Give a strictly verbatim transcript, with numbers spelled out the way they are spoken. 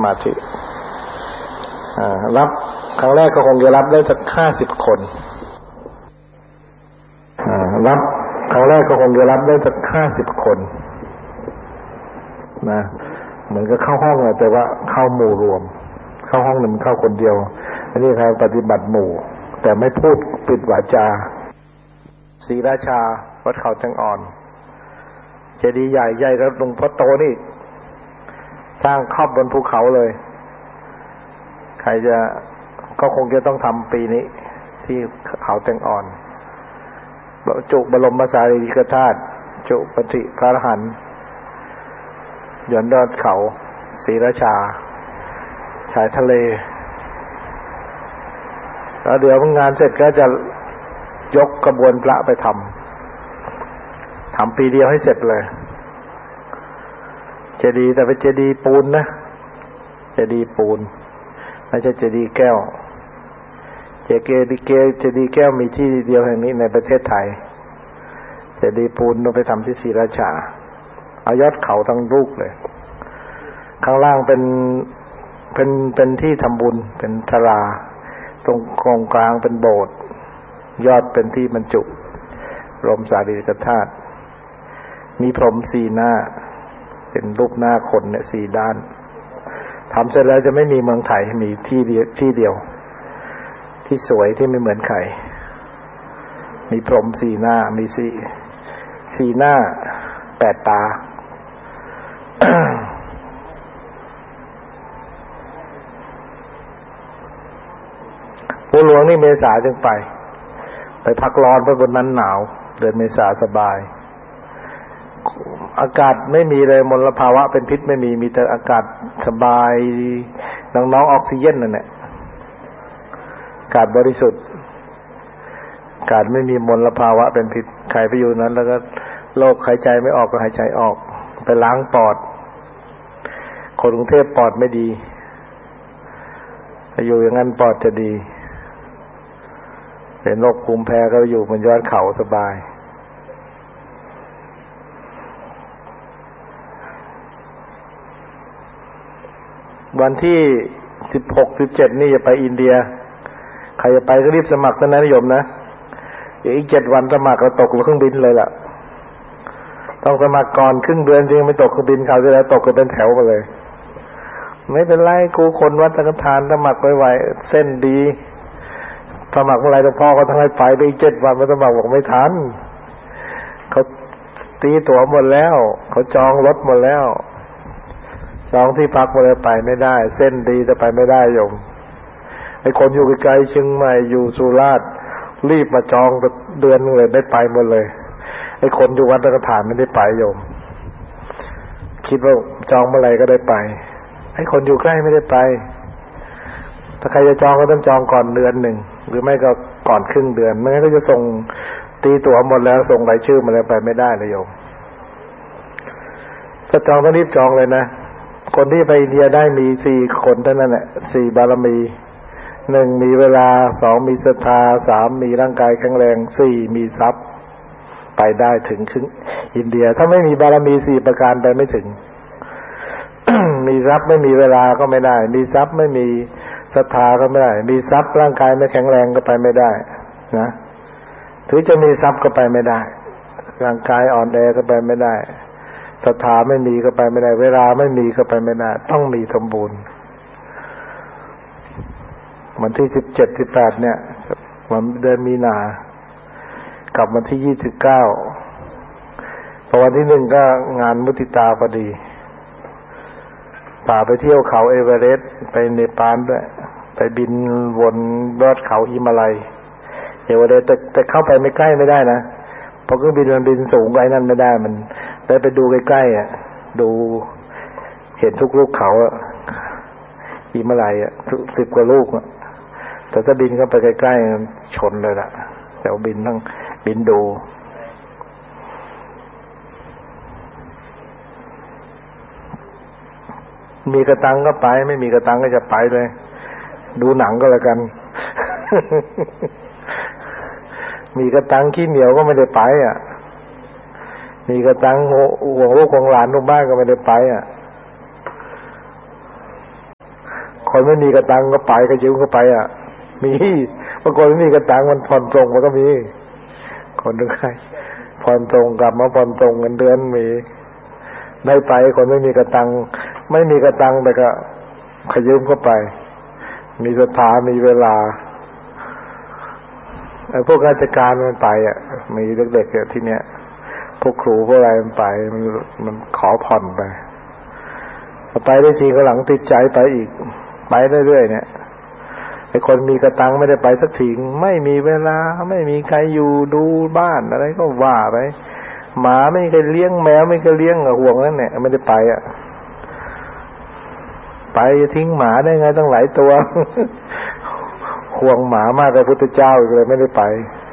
มาธิรับครั้งแรกก็คงจะรับได้สักห้าสิบคนรับครั้งแรกก็คงจะรับได้สักห้าสิบคนนะเหมือนกับเข้าห้องแต่ว่าเข้าหมู่รวมเข้าห้องหนึ่งเข้าคนเดียวอันนี้ครับปฏิบัติหมู่แต่ไม่พูดปิดวาจาศรีราชาวัดเขาจังอ่อนเจดีย์ใหญ่ใหญ่แล้วหลวงพ่อโตนี่สร้างครอบบนภูเขาเลยใครจะก็คงจะต้องทำปีนี้ที่เขาจังอ่อนจุบรมสารีริกธาตุจุปฏิพระอรหันต์ยอดยอดเขาศรีราชาชายทะเลแล้วเดี๋ยวงานเสร็จก็จะยกกระบวนพระไปทำทำปีเดียวให้เสร็จเลยเจดีย์แต่เป็นเจดีย์ปูนนะเจดีย์ปูนไม่ใช่เจดีย์แก้วเจดีย์แก้วเจดีย์แก้วมีที่เดียวแห่งนี้ในประเทศไทยเจดีย์ปูนต้องไปทำที่ศรีราชาเอายอดเขาทั้งลูกเลยข้างล่างเป็นเป็นเป็นที่ทำบุญเป็นศาลาตรงกองกลางเป็นโบสถ์ยอดเป็นที่บรรจุรมสารีริกธาตุมีพรหมสี่หน้าเป็นรูปหน้าคนเนี่ยสี่ด้านทำเสร็จแล้วจะไม่มีเมืองไทยมีที่เดียวที่เดียวที่สวยที่ไม่เหมือนใครมีพรหมสี่หน้ามีสี่สี่หน้าแปดตา ผู้หลวงนี่เมษาจึงไปไปพักร้อนไปบนนั้นหนาวเดือนเมษาสบายอากาศไม่มีเลยมลภาวะเป็นพิษไม่มีมีแต่อากาศสบายน้องๆออกซิเจนนั่นแหละอากาศบริสุทธิ์อากาศไม่มีมลภาวะเป็นพิษใครไปอยู่นั้นแล้วก็โรคหายใจไม่ออกก็หายใจออกไปล้างปอดคนกรุงเทพปอดไม่ดีถ้าอยู่อย่างนั้นปอดจะดีเป็นโรคภูมิแพ้ก็อยู่บนยอดเขาสบายวันที่สิบหก สิบเจ็ดนี่จะไปอินเดียใครจะไปก็รีบสมัครนะนิยมนะอีกเจ็ดวันสมัครก็ตกเครื่องบินเลยล่ะต้องสมัครก่อนครึ่งเดือนจริงไม่ตกเครื่องบินเขาจะแล้วตกกันเป็นแถวไปเลยไม่เป็นไรกูคนวัดสังฆทานสมัครไวๆเส้นดีสมัครเมื่อไรหลวงพ่อก็ต้องให้ไปไปอีกเจ็ดวันไม่สมัครบอกไม่ทันเขาตีตั๋วหมดแล้วเขาจองรถหมดแล้วจองที่พักหมดแล้วไปไม่ได้เส้นดีจะไปไม่ได้โยมไอ้คนอยู่ไกลๆเชียงใหม่อยู่สุราษฎร์รีบมาจองเดือนนึงเลยได้ไปหมดเลยไอ้คนอยู่วัดสังฆทานไม่ได้ไปโยมคิดว่าจองเมื่อไรก็ได้ไปไอ้คนอยู่ใกล้ไม่ได้ไปถ้าใครจะจองก็ต้องจองก่อนเดือนหนึ่งหรือไม่ก็ก่อนครึ่งเดือนไม่งั้นก็จะส่งตีตั๋วหมดแล้วส่งรายชื่อมาแล้วไปไม่ได้เลยโยมถ้าจองต้องรีบจองเลยนะคนที่ไปอินเดียได้มีสี่คนเท่านั้นแหละสี่บารมีหนึ่งมีเวลาสองมีศรัทธาสามมีร่างกายแข็งแรงสี่มีทรัพย์ไปได้ถึงครึ่งอินเดียถ้าไม่มีบารมีสี่ประการไปไม่ถึง มีทรัพย์ไม่มีเวลาก็ไม่ได้มีทรัพย์ไม่มีศรัทธาก็ไม่ได้มีทรัพย์ร่างกายไม่แข็งแรงก็ไปไม่ได้นะถึงจะมีทรัพย์ก็ไปไม่ได้ร่างกายอ่อนแอก็ไปไม่ได้ศรัทธาไม่มีก็ไปไม่ได้เวลาไม่มีก็ไปไม่ได้ต้องมีสมบูรณ์วันที่สิบเจ็ด สิบแปดเนี่ยวันเดือนมีนากับวันที่ยี่สิบเก้าพอวันที่หนึ่งก็งานมุทิตาพอดีป่าไปเที่ยวเขาเอเวอเรสต์ไปเนปาลด้วยไปบินวนยอดเขาหิมาลัยเอเวอเรสต์แต่แต่เข้าไปไม่ใกล้ไม่ได้นะเพราะเครื่องบินมันบินสูงไว้นั่นไม่ได้มันได้ไปดูใกล้ๆอ่ะดูเห็นทุกลูกเขาอ่ะหิมาลัยอ่ะสิบกว่าลูกอ่ะแต่ถ้าบินเข้าไปใกล้ๆชนเลยล่ะแต่บินทั้งบินดูมีกระตังก็ไปไม่มีกระตังก็จะไปเลยดูหนังก็แล้วกัน มีกระตังขี้เหนียวก็ไม่ได้ไปอ่ะมีกระตังห่วงลูกห่วงหลานทุกบ้านก็ไม่ได้ไปอ่ะคนไม่มีกระตังก็ไปก็ยืมก็ไปอ่ะมีบางคนไม่มีกระตังมันผ่อนตรงมันก็มีคนหนึ่งใครผ่อนตรงกลับมาผ่อนตรงเงินเดือนมีได้ไปคนไม่มีกระตังไม่มีกระตังแต่ก็ขยืมก็ไปมีศรัทธามีเวลาไอ้พวกราชการมันไปอ่ะมีเด็กๆที่เนี้ยพวกครูพวกอะไรมันไปมันมันขอผ่อนไปไปได้ทีก็หลังติดใจไปอีกไปเรื่อยๆเนี่ยไอ้คนมีกระตังไม่ได้ไปสักทีไม่มีเวลาไม่มีใครอยู่ดูบ้านอะไรก็ว่าไปหมาไม่มีใครเลี้ยงแมวไม่มีใครเลี้ยงห่วงนั่นเนี่ยไม่ได้ไปอ่ะไปทิ้งหมาได้ไงตั้งหลายตัวห่วงหมามากกว่าพุทธเจ้าอีกเลยไม่ได้ไป